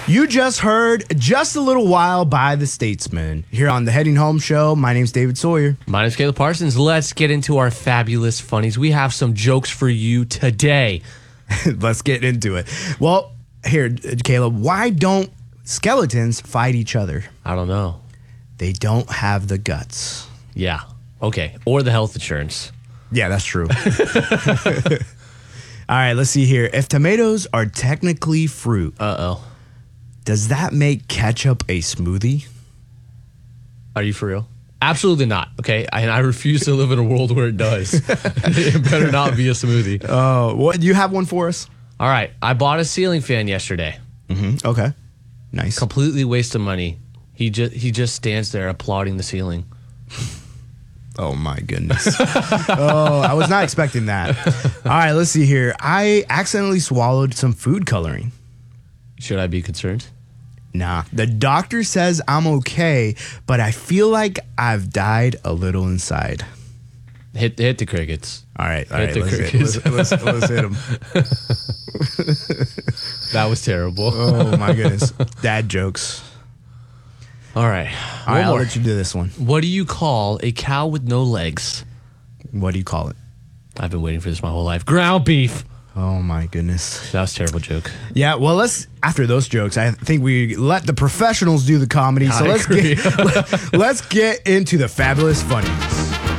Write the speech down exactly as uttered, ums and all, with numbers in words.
You just heard Just a Little While by The Statesman here on the Heading Home Show. My name's David Sawyer. My name's Caleb Parsons. Let's get into our fabulous funnies. We have some jokes for you today. Let's get into it. Well, here, Caleb, why don't skeletons fight each other? I don't know. They don't have the guts. Yeah. Okay. Or the health insurance. Yeah, that's true. All right, let's see here. If tomatoes are technically fruit, Uh-oh. does that make ketchup a smoothie? Are you for real? Absolutely not. Okay. I, and I refuse to live in a world where it does. It better not be a smoothie. Oh, what? You have one for us? All right. I bought a ceiling fan yesterday. Mm-hmm. Okay. Nice. Completely waste of money. He just he just stands there applauding the ceiling. Oh, my goodness. Oh, I was not expecting that. All right, let's see here. I accidentally swallowed some food coloring. Should I be concerned? Nah. The doctor says I'm okay, but I feel like I've died a little inside. Hit hit the crickets. All right, all Hit right. the Let's, hit, crickets. let's, let's, let's hit him. That was terrible. Oh, my goodness. Dad jokes. All right. All One right, I'll more. let you do this one. What do you call a cow with no legs? What do you call it? I've been waiting for this my whole life. Ground beef. Oh, my goodness. That was a terrible joke. Yeah, well, let's, after those jokes, I think we let the professionals do the comedy. So I let's agree. get, let's get into the fabulous funnies.